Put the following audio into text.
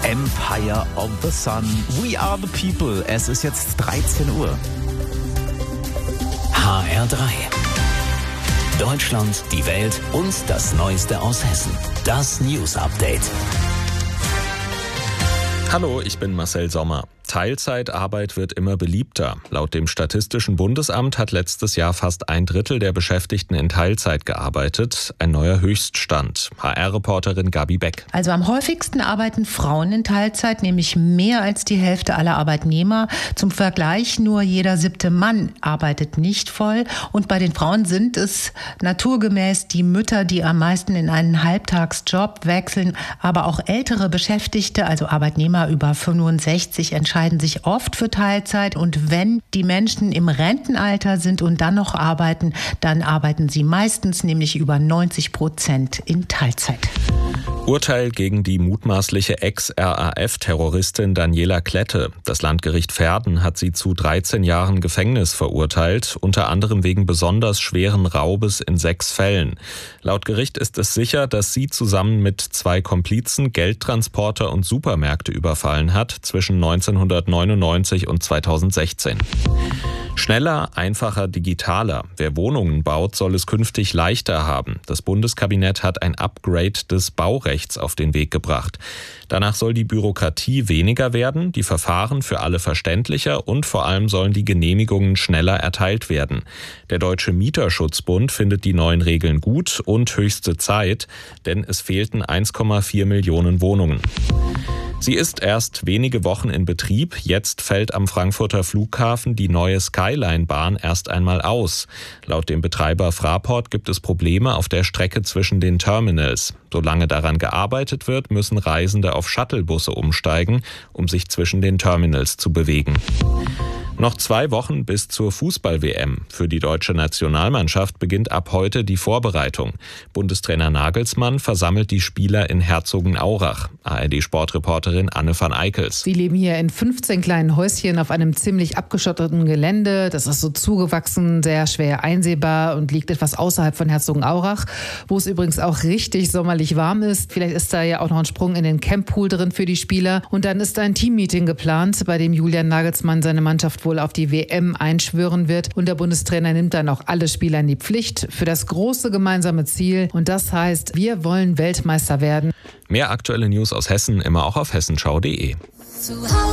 Empire of the Sun. We are the people. Es ist jetzt 13 Uhr. HR3. Deutschland, die Welt und das Neueste aus Hessen. Das News Update. Hallo, ich bin Marcel Sommer. Teilzeitarbeit wird immer beliebter. Laut dem Statistischen Bundesamt hat letztes Jahr fast 1/3 der Beschäftigten in Teilzeit gearbeitet. Ein neuer Höchststand. HR-Reporterin Gabi Beck. Also am häufigsten arbeiten Frauen in Teilzeit, nämlich mehr als die Hälfte aller Arbeitnehmer. Zum Vergleich, nur jeder 7. Mann arbeitet nicht voll. Und bei den Frauen sind es naturgemäß die Mütter, die am meisten in einen Halbtagsjob wechseln. Aber auch ältere Beschäftigte, also Arbeitnehmer über 65, entscheiden sich oft für Teilzeit. Und wenn die Menschen im Rentenalter sind und dann noch arbeiten, dann arbeiten sie meistens, nämlich über 90% in Teilzeit. Urteil gegen die mutmaßliche Ex-RAF-Terroristin Daniela Klette. Das Landgericht Verden hat sie zu 13 Jahren Gefängnis verurteilt, unter anderem wegen besonders schweren Raubes in 6 Fällen. Laut Gericht ist es sicher, dass sie zusammen mit 2 Komplizen Geldtransporter und Supermärkte überfallen hat zwischen 1999 und 2016. Schneller, einfacher, digitaler. Wer Wohnungen baut, soll es künftig leichter haben. Das Bundeskabinett hat ein Upgrade des Baurechts auf den Weg gebracht. Danach soll die Bürokratie weniger werden, die Verfahren für alle verständlicher und vor allem sollen die Genehmigungen schneller erteilt werden. Der Deutsche Mieterschutzbund findet die neuen Regeln gut und höchste Zeit, denn es fehlten 1,4 Millionen Wohnungen. Sie ist erst wenige Wochen in Betrieb. Jetzt fällt am Frankfurter Flughafen die neue Skyline-Bahn erst einmal aus. Laut dem Betreiber Fraport gibt es Probleme auf der Strecke zwischen den Terminals. Solange daran gearbeitet wird, müssen Reisende auf Shuttlebusse umsteigen, um sich zwischen den Terminals zu bewegen. Noch 2 Wochen bis zur Fußball-WM. Für die deutsche Nationalmannschaft beginnt ab heute die Vorbereitung. Bundestrainer Nagelsmann versammelt die Spieler in Herzogenaurach. ARD-Sportreporterin Anne van Eickels. Sie leben hier in 15 kleinen Häuschen auf einem ziemlich abgeschotteten Gelände. Das ist so zugewachsen, sehr schwer einsehbar und liegt etwas außerhalb von Herzogenaurach, wo es übrigens auch richtig sommerlich warm ist. Vielleicht ist da ja auch noch ein Sprung in den Camppool drin für die Spieler. Und dann ist ein Teammeeting geplant, bei dem Julian Nagelsmann seine Mannschaft wohl auf die WM einschwören wird. Und der Bundestrainer nimmt dann auch alle Spieler in die Pflicht für das große gemeinsame Ziel. Und das heißt, wir wollen Weltmeister werden. Mehr aktuelle News aus Hessen immer auch auf hessenschau.de.